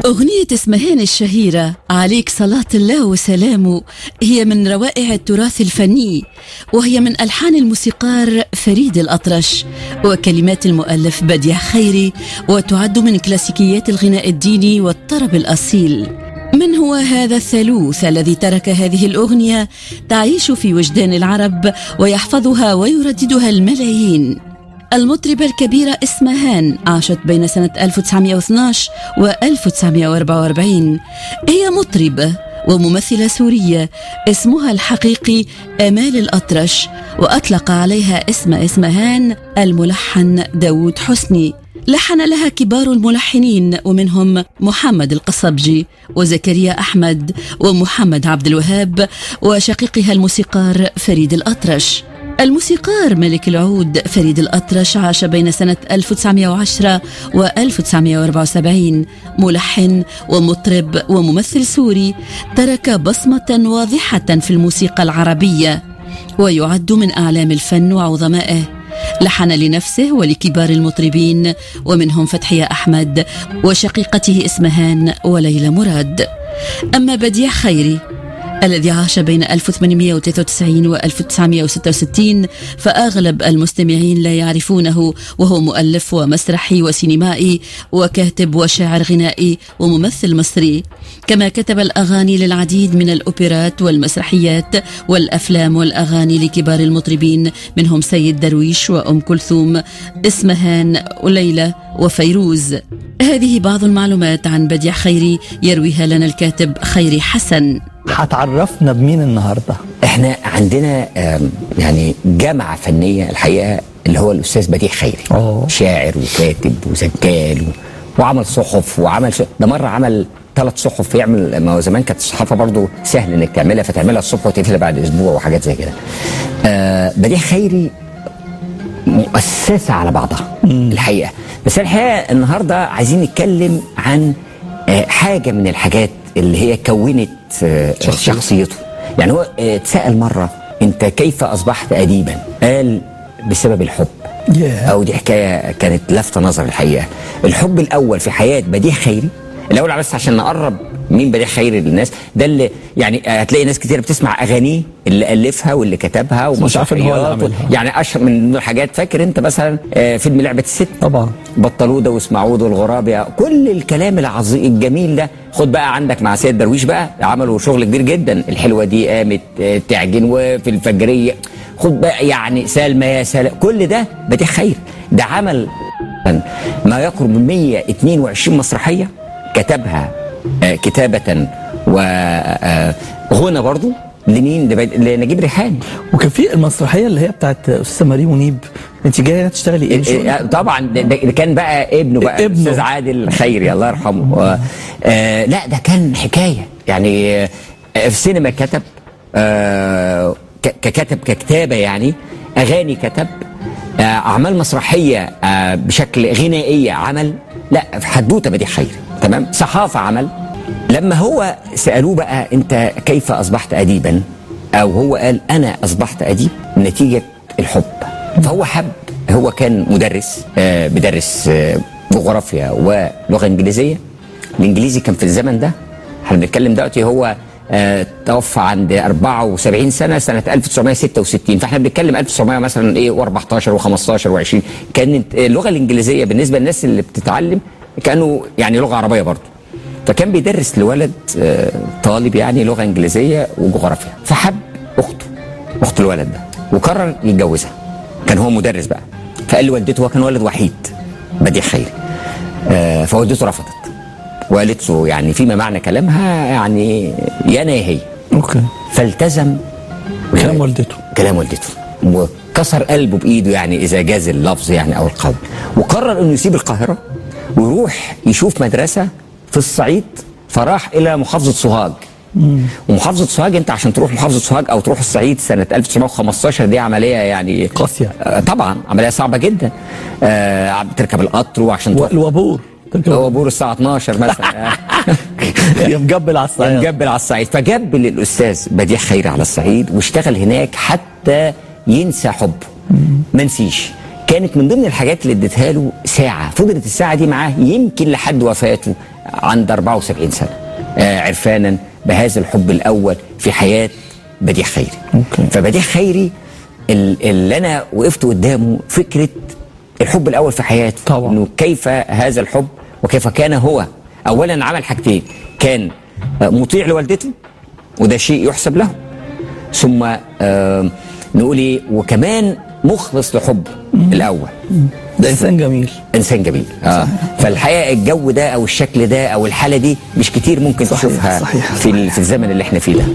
أغنية اسمهان الشهيرة عليك صلاة الله وسلامه هي من روائع التراث الفني، وهي من ألحان الموسيقار فريد الأطرش وكلمات المؤلف بديع خيري، وتعد من كلاسيكيات الغناء الديني والطرب الأصيل. من هو هذا الثالوث الذي ترك هذه الأغنية تعيش في وجدان العرب ويحفظها ويرددها الملايين؟ المطربة الكبيرة اسمهان عاشت بين سنة 1912 و 1944. هي مطربة وممثلة سورية اسمها الحقيقي آمال الأطرش، وأطلق عليها اسم اسمهان الملحن داود حسني. لحن لها كبار الملحنين ومنهم محمد القصبجي وزكريا أحمد ومحمد عبد الوهاب وشقيقها الموسيقار فريد الأطرش. الموسيقار ملك العود فريد الأطرش عاش بين سنة 1910 و 1974. ملحن ومطرب وممثل سوري ترك بصمة واضحة في الموسيقى العربية، ويعد من أعلام الفن وعظمائه. لحن لنفسه ولكبار المطربين ومنهم فتحية أحمد وشقيقته اسمهان وليلى مراد. أما بديع خيري الذي عاش بين 1893 و 1966 فأغلب المستمعين لا يعرفونه، وهو مؤلف ومسرحي وسينمائي وكاتب وشاعر غنائي وممثل مصري، كما كتب الأغاني للعديد من الأوبرات والمسرحيات والأفلام والأغاني لكبار المطربين منهم سيد درويش وأم كلثوم، اسمهان وليلى وفيروز. هذه بعض المعلومات عن بديع خيري يرويها لنا الكاتب خيري حسن. هتعرفنا بمين النهارده؟ احنا عندنا يعني جامعة فنية الحقيقة اللي هو الأستاذ بديع خيري. شاعر وكاتب وزجال وعمل صحف وعمل ده مرة عمل 3 صحف. يعمل، ما هو زمان كانت الصحافة برضو سهل انك تعملها، فتعملها الصبح وتقفلها بعد اسبوع وحاجات زي كده. بديع خيري مؤسسة على بعضها الحقيقة. بس الحقيقة النهاردة عايزين نتكلم عن حاجة من الحاجات اللي هي كونت شخصيته. يعني هو اتسأل مرة انت كيف اصبحت اديبا؟ قال بسبب الحب. او دي حكاية كانت لفتة نظر الحقيقة. الحب الاول في حياة بديع خيري الاول، بس عشان نقرب مين بديع خيري للناس، ده اللي يعني هتلاقي ناس كتير بتسمع اغانيه اللي الفها واللي كتبها ومسرحيات يعني اشهر من الحاجات. فاكر انت مثلا فيلم لعبة الست؟ طبعا. بطلوده واسمعوده والغراب، كل الكلام العظيم الجميل ده. خد بقى عندك مع سيد درويش بقى عملوا شغل كبير جدا. الحلوة دي قامت تعجن، وفي الفجرية خد بقى يعني سلمى يا سلام، كل ده بديع خيري. ده عمل ما يقرب من 122 مسرحية كتبها كتابة وغنى برضو لمين؟ لنجيب ريحاني. وكان في المسرحية اللي هي بتاعت أستاذة مريم منيب، انت جايه تشتغلي ايه؟ طبعا ده كان بقى ابنه بقى أستاذ عادل خيري الله يرحمه. لا ده كان حكاية يعني. في السينما كتب، ككتب ككتابة يعني، أغاني كتب، أعمال مسرحية بشكل غنائية عمل. لا حدوتة بديع خيري تمام. صحافة عمل. لما هو سألوه بقى انت كيف اصبحت اديبا، او هو قال انا اصبحت اديب نتيجة الحب. فهو حب، هو كان مدرس بيدرس جغرافيا ولغة انجليزية. الانجليزي كان في الزمن ده احنا بنتكلم دلوقتي، هو توفى عند 74 سنة 1966، فاحنا بنتكلم 1900 مثلا ايه و14 و15 و20. كانت اللغة الانجليزية بالنسبة للناس اللي بتتعلم كانوا يعني لغة عربية برضو. فكان بيدرس لولد طالب يعني لغة انجليزية وجغرافيا، فحب اخت الولد ده وقرر يتجوزها. كان هو مدرس بقى، فقال لوالدته، هو كان ولد وحيد بديع خيري، فوالدته رفضت وقالت له يعني فيما معنى كلامها يعني يا انا يا هي. فالتزم كلام والدته وكسر قلبه بايده يعني اذا جاز اللفظ يعني او القول، وقرر انه يسيب القاهرة ويروح يشوف مدرسة في الصعيد. فراح الى محافظة سوهاج. ومحافظة سوهاج انت عشان تروح محافظة سوهاج او تروح الصعيد سنة 1915 دي عملية يعني قاسية. طبعا عملية صعبة جدا. بتركب القطر وعشان تروح الوابور الساعة 12 مثلا. مجبل على الصعيد. فجبل الأستاذ بديع خيري على الصعيد واشتغل هناك حتى ينسى حبه. ما نسيش. كانت من ضمن الحاجات اللي اديتها له ساعة، فضلت الساعة دي معاه يمكن لحد وفاته عند 74 سنة، عرفانا بهذا الحب الأول في حياة بديع خيري. فبديع خيري اللي أنا وقفت قدامه فكرة الحب الأول في حياته طبعا. إنه كيف هذا الحب وكيف كان هو أولا عمل حاجتين، كان مطيع لوالدته وده شيء يحسب له، ثم نقول ايه وكمان مخلص لحبه الاول. ده انسان جميل، انسان جميل. فالحقيقه الجو ده او الشكل ده او الحاله دي مش كتير ممكن تشوفها في الزمن اللي احنا فيه ده.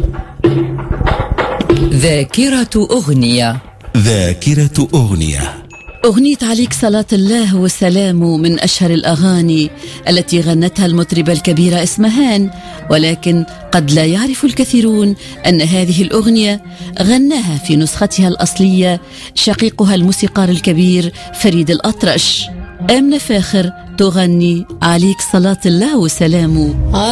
ذاكرة أغنية. ذاكرة أغنية. أغنية عليك صلاة الله وسلامه من أشهر الأغاني التي غنتها المطربة الكبيرة إسمهان، ولكن قد لا يعرف الكثيرون أن هذه الأغنية غناها في نسختها الأصلية شقيقها الموسيقار الكبير فريد الأطرش. آمنة فاخر تغني عليك صلاة الله وسلامه.